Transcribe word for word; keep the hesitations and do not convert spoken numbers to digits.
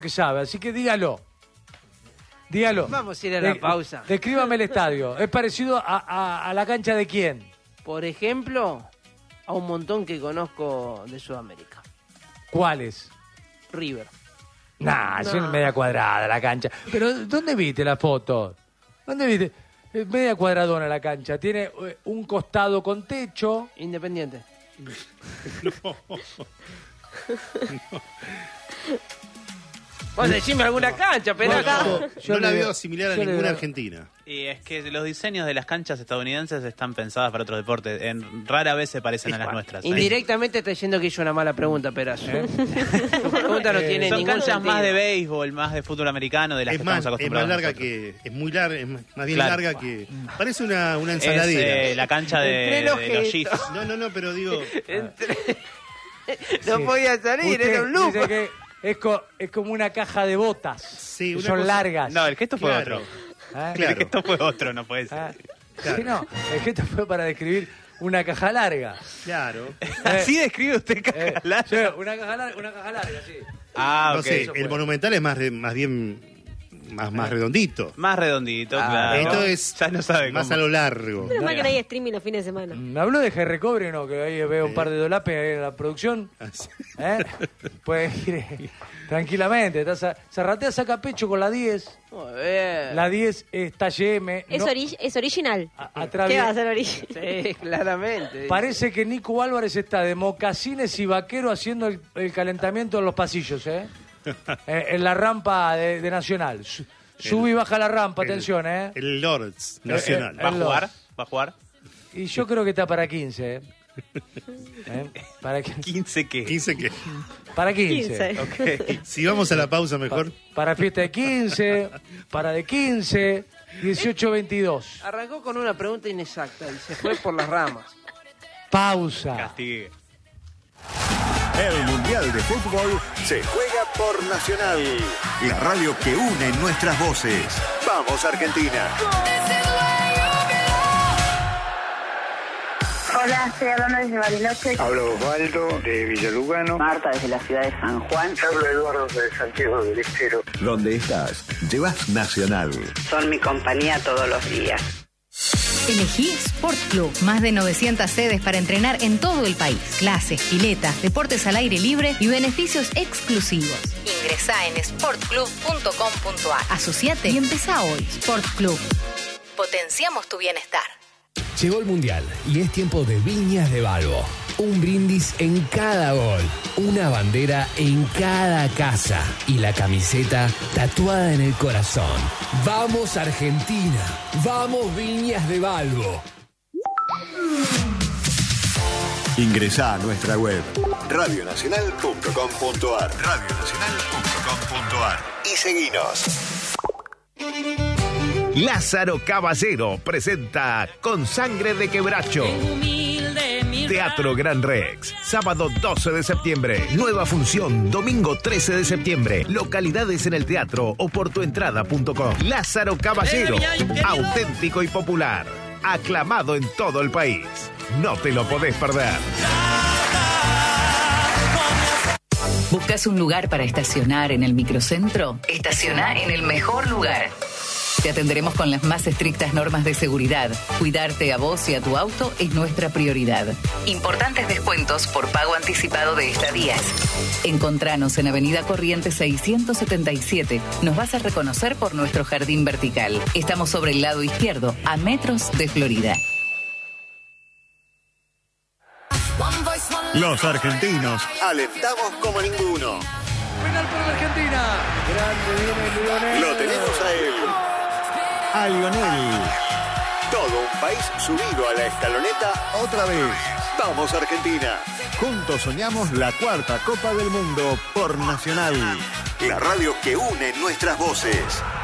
que sabe, así que dígalo. Dígalo. Vamos a ir a la De, pausa. Descríbame el estadio. ¿Es parecido a, a, a la cancha de quién? Por ejemplo, a un montón que conozco de Sudamérica. ¿Cuáles? River. Nah, No. es media cuadrada la cancha. Pero, ¿dónde viste la foto? ¿Dónde viste? Es media cuadradona la cancha. Tiene eh, un costado con techo. Independiente. No. Vos decime alguna cancha, pero Bueno, yo no la le- veo similar a yo le ninguna veo- argentina. Y es que los diseños de las canchas estadounidenses están pensadas para otros deportes. En, rara vez se parecen a las nuestras. indirectamente está diciendo que hizo una mala pregunta, Perazo. Tu pregunta no Eh, tiene Son ningún canchas sentido. más de béisbol, más de fútbol americano, de las Es que más, estamos es más acostumbrados. larga nosotros. que... Es muy larga, es más más bien Claro. larga que... Parece una, una Es ensaladera. eh, la cancha de, Entre el de los ojito. Chiefs. No, no, no, pero digo... Entre- no Sí. podía salir, Usted era un loop. dice que es, co- es como una caja de botas. Sí, que una son cosa- largas. No, el gesto fue Claro. otro. ¿Eh? Claro. El gesto fue otro, no puede ser. Ah, Claro. sí, no, el gesto fue para describir una caja larga. Claro. Así describe usted caja Eh, larga. sí, una caja larga, una caja larga, sí. Ah, No ok. sé, eso el fue. monumental es más, re- más bien... Más, más redondito. Más redondito, Ah, claro. Esto es Ya no sabe más cómo. a lo largo. Menos mal que no hay streaming los fines de semana. Me habló de G Recobre, ¿no? Que ahí veo un par de dolapes ahí en la producción. Así. ¿Eh? Puede ir eh, tranquilamente. Está sa- Zarratea saca pecho con la diez. Muy bien. La diez es talle M. Es, no- ori- es original. a- atrás ¿Qué bien- va a ser original? Sí, claramente. Parece que Nico Álvarez está de mocasines y vaquero haciendo el, el calentamiento en los pasillos, ¿eh? Eh, en la rampa de, de Nacional. Su- Sube y baja la rampa, atención, ¿eh? El Lords Nacional. Eh, ¿Va a el- jugar? ¿Va a jugar? Y yo creo que está para quince, ¿eh? ¿Eh? Para, qui- ¿quince qué? quince que... para quince. quince. Ok. Si vamos a la pausa mejor... Para fiesta de quince, para de quince, dieciocho veintidós. Arrancó con una pregunta inexacta y se fue por las ramas. Pausa. Castigue. El Mundial de Fútbol se juega por Nacional, la radio que une nuestras voces. ¡Vamos, Argentina! Hola, estoy hablando desde Bariloche. Hablo Osvaldo de Villalugano. Marta desde la ciudad de San Juan. Hablo Eduardo de Santiago del Estero. Donde estás, llevas Nacional. Son mi compañía todos los días. Elegí Sport Club. Más de novecientas sedes para entrenar en todo el país. Clases, piletas, deportes al aire libre y beneficios exclusivos. Ingresá en sport club punto com punto a r. Asociate y empezá hoy. Sport Club. Potenciamos tu bienestar. Llegó el Mundial y es tiempo de Viñas de Balbo. Un brindis en cada gol, una bandera en cada casa y la camiseta tatuada en el corazón. ¡Vamos Argentina! ¡Vamos Viñas de Balbo! Ingresá a nuestra web radio nacional punto com punto a r. radio nacional punto com punto a r. Y seguinos. Lázaro Caballero presenta Con Sangre de Quebracho. Teatro Gran Rex, sábado doce de septiembre. Nueva función, domingo trece de septiembre. Localidades en el teatro o por tuentrada punto com. Lázaro Caballero, auténtico y popular. Aclamado en todo el país. No te lo podés perder. ¿Buscas un lugar para estacionar en el microcentro? Estaciona en el mejor lugar. Te atenderemos con las más estrictas normas de seguridad. Cuidarte a vos y a tu auto es nuestra prioridad. Importantes descuentos por pago anticipado de estadías. Encontranos en Avenida Corrientes seiscientos setenta y siete. Nos vas a reconocer por nuestro jardín vertical. Estamos sobre el lado izquierdo, a metros de Florida. Los argentinos alentamos como ninguno. Penal por Argentina. Grande viene Lionel. Lo tenemos a él. A Lionel. Todo un país subido a la escaloneta otra vez. Vamos Argentina. Juntos soñamos la cuarta Copa del Mundo por Nacional. La radio que une nuestras voces.